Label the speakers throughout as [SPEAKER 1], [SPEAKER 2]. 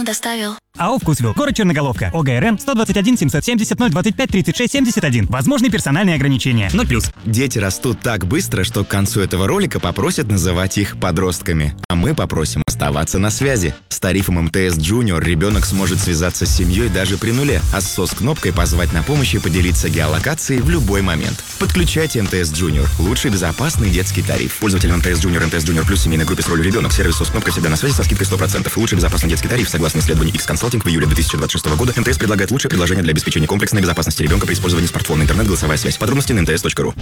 [SPEAKER 1] вкусно доставил.
[SPEAKER 2] АО «Вкусвилл», город Черноголовка, ОГРН 121 770 025 36 71. Возможны персональные ограничения. 0+.
[SPEAKER 3] Дети растут так быстро, что к концу этого ролика попросят называть их подростками. А мы попросим оставаться на связи. С тарифом МТС Junior ребенок сможет связаться с семьей даже при нуле, а с СОС-кнопкой позвать на помощь и поделиться геолокацией в любой момент. Подключайте МТС Junior. Лучший безопасный детский тариф. Пользователь МТС Junior, МТС Junior Plus, семейной группе с ролью ребенок. Сервис СОС-кнопка всегда на связи со скидкой 100%. Лучший безопасный детский тариф. Согласно исследованию X-Consulting в июле 2026 года, МТС предлагает лучшее предложение для обеспечения комплексной безопасности ребенка при использовании смартфона, интернет, голосовая связь. Подробности на mts.ru.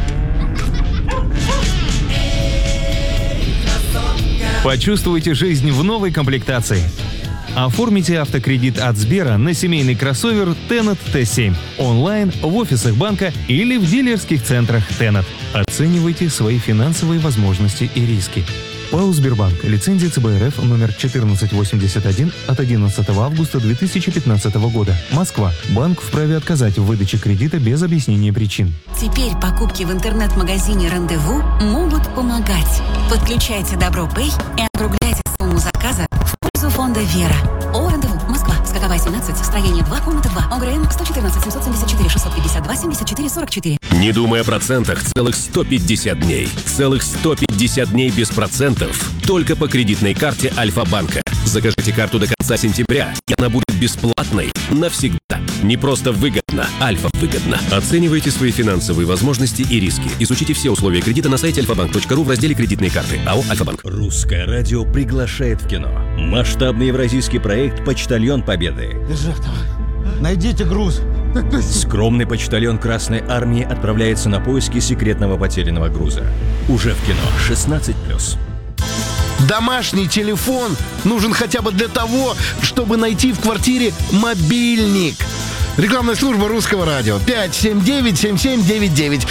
[SPEAKER 4] Почувствуйте жизнь в новой комплектации. Оформите автокредит от Сбера на семейный кроссовер Tennet T7 онлайн, в офисах банка или в дилерских центрах Tennet. Оценивайте свои финансовые возможности и риски. ПАО «Сбербанк». Лицензия ЦБ РФ номер 1481 от 11 августа 2015 года. Москва. Банк вправе отказать в выдаче кредита без объяснения причин.
[SPEAKER 5] Теперь покупки в интернет-магазине «Рандеву» могут помогать. Подключайте Добро.Пэй и округляйте сумму заказа в пользу фонда «Вера». ООО «Рандеву», Москва, Скаковая, 17, строение 2, комната 2, ОГРН 114 774 652 74 44.
[SPEAKER 6] Не думай о процентах целых 150 дней. Целых 150 дней без процентов. Только по кредитной карте Альфа-банка. Закажите карту до конца сентября, и она будет бесплатной навсегда. Не просто выгодно, Альфа-выгодно. Оценивайте свои финансовые возможности и риски. Изучите все условия кредита на сайте alfabank.ru в разделе «Кредитные карты». АО «Альфа-банк».
[SPEAKER 7] Русское радио приглашает в кино. Масштабный евразийский проект «Почтальон Победы».
[SPEAKER 8] Державтова, найдите груз.
[SPEAKER 7] Скромный почтальон Красной Армии отправляется на поиски секретного потерянного груза. Уже в кино 16+.
[SPEAKER 9] Домашний телефон нужен хотя бы для того, чтобы найти в квартире мобильник. Рекламная служба Русского радио 579-7799.